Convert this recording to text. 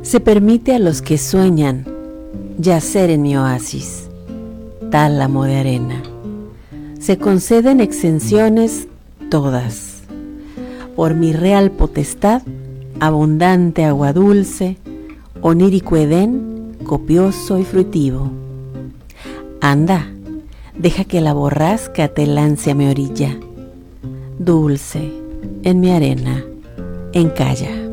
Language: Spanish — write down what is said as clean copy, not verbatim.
Se permite a los que sueñan yacer en mi oasis, tálamo de arena. Se conceden exenciones todas. Por mi real potestad, abundante agua dulce, onírico Edén, copioso y fruitivo. Anda, deja que la borrasca te lance a mi orilla. Dulce, en mi arena, encalla.